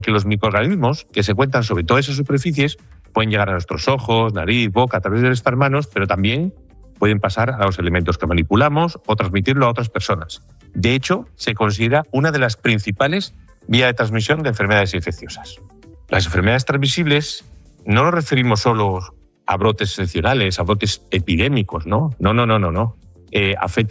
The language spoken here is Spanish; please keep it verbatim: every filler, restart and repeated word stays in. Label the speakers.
Speaker 1: que los microorganismos que se encuentran sobre todas esas superficies pueden llegar a nuestros ojos, nariz, boca, a través de nuestras manos, pero también pueden pasar a los elementos que manipulamos o transmitirlo a otras personas. De hecho, se considera una de las principales vías de transmisión de enfermedades infecciosas. Las enfermedades transmisibles no nos referimos solo a brotes excepcionales, a brotes epidémicos, ¿no? No, no, no, no, no. Eh, afectan